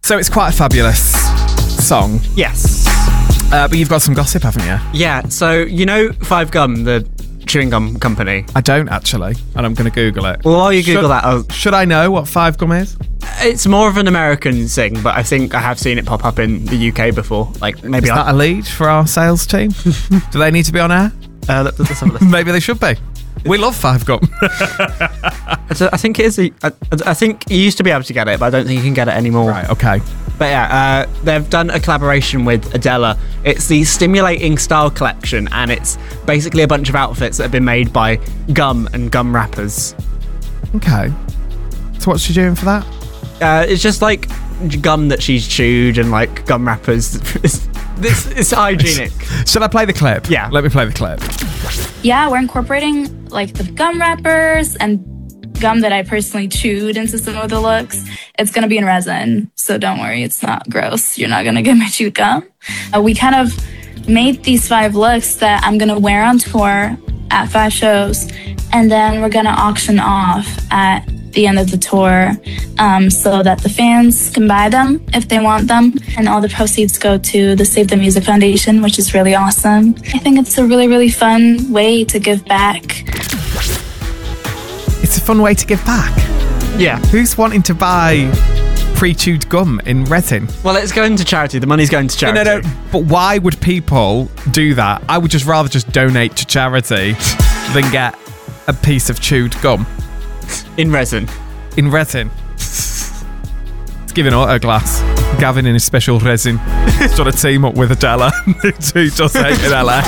So it's quite a fabulous song. Yes. But you've got some gossip, haven't you? Yeah, so you know Five Gum, the chewing gum company? I don't actually, and I'm going to Google it. Well, while you Google that, should I know what Five Gum is? it's more of an American thing, but I think I have seen it pop up in the UK before. Like maybe Is that a lead for our sales team? Do they need to be on air? let's have a list. Maybe they should be. We love Five Gum. I think it is. I think you used to be able to get it, but I don't think you can get it anymore. Right, okay. But yeah, they've done a collaboration with Adela. It's the Stimulating Style Collection, and it's basically a bunch of outfits that have been made by gum and gum wrappers. Okay. So what's she doing for that? It's just like gum that she's chewed and like gum wrappers. It's hygienic. Should I play the clip? Yeah. Let me play the clip. Yeah, we're incorporating like the gum wrappers and gum that I personally chewed into some of the looks. It's going to be in resin, so don't worry, it's not gross. You're not going to get my chewed gum. We kind of made these 5 looks that I'm going to wear on tour at 5 shows, and then we're going to auction off at the end of the tour so that the fans can buy them if they want them, and all the proceeds go to the Save the Music Foundation, which is really awesome. I think it's a really, really fun way to give back. It's a fun way to give back. Yeah. Who's wanting to buy pre-chewed gum in resin? Well, it's going to charity. The money's going to charity. No. But why would people do that? I would just rather just donate to charity than get a piece of chewed gum. In resin. In resin. It's giving Autoglass. Gavin in his special resin. He's got to team up with Adela, who does hate in LA.